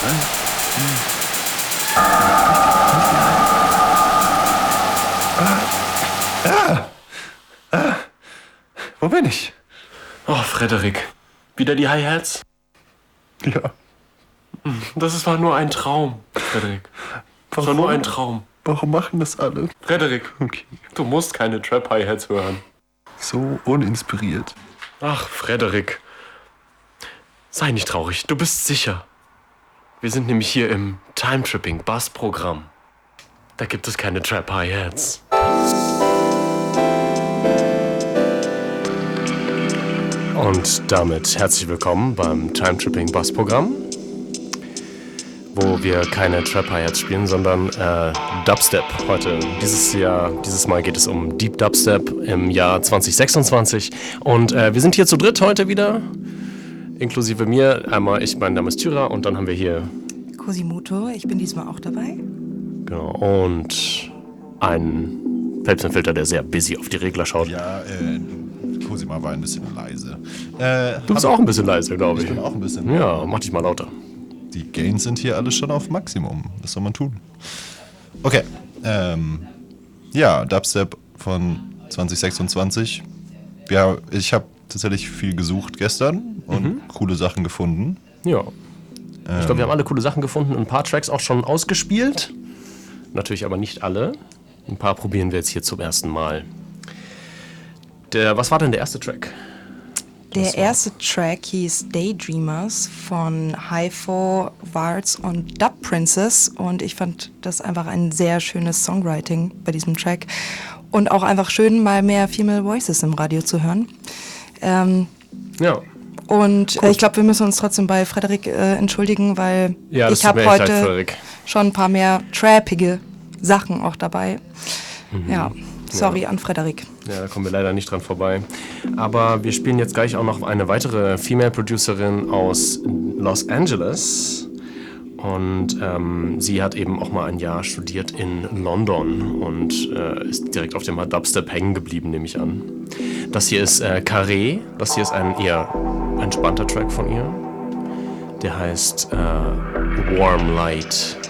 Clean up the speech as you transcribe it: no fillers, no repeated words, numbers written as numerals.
Wo bin ich? Oh, Frederik. Wieder die Hi-Hats? Ja. Das war nur ein Traum, Frederik. Das war nur ein Traum. Warum machen das alle? Frederik, Okay. du musst keine Trap-Hi-Hats hören. So uninspiriert. Ach, Frederik. Sei nicht traurig, du bist sicher. Wir sind nämlich hier im Time-Tripping-Bass-Programm. Da gibt es keine Trap-Hi-Hats. Und damit herzlich willkommen beim Time-Tripping-Bass-Programm, wo wir keine Trap-Hi-Hats spielen, sondern Dubstep heute. Dieses Mal geht es um Deep Dubstep im Jahr 2026. Und wir sind hier zu dritt heute wieder, inklusive mir. Einmal mein Name ist Tyra und dann haben wir hier Cosimoto, ich bin diesmal auch dabei. Genau, und einen Phelpsen-Filter, der sehr busy auf die Regler schaut. Ja, Cosima war ein bisschen leise. Du bist auch ein bisschen leise, glaube ich. Ich bin auch ein bisschen. Ja, mach dich mal lauter. Die Gains sind hier alle schon auf Maximum. Was soll man tun? Okay. Ja, Dubstep von 2026. Ja, ich habe tatsächlich viel gesucht gestern und coole Sachen gefunden. Ja. Ich glaube, wir haben alle coole Sachen gefunden. Ein paar Tracks auch schon ausgespielt. Natürlich aber nicht alle. Ein paar probieren wir jetzt hier zum ersten Mal. Was war denn der erste Track? Der erste Track hieß Daydreamers von Hypho, Varts und Dub Princess. Und ich fand das einfach ein sehr schönes Songwriting bei diesem Track. Und auch einfach schön, mal mehr Female Voices im Radio zu hören. Ja. Und ich glaube, wir müssen uns trotzdem bei Frederik entschuldigen, weil Ja, das ich habe tut mir echt leid, heute Frederik. schon ein paar mehr trappige Sachen auch dabei. Ja, sorry an Frederik. Ja, da kommen wir leider nicht dran vorbei. Aber wir spielen jetzt gleich auch noch eine weitere Female Producerin aus Los Angeles. Und sie hat eben auch mal ein Jahr studiert in London und ist direkt auf dem Dubstep hängen geblieben, nehme ich an. Das hier ist Carré. Das hier ist ein eher entspannter Track von ihr. Der heißt Warm Light.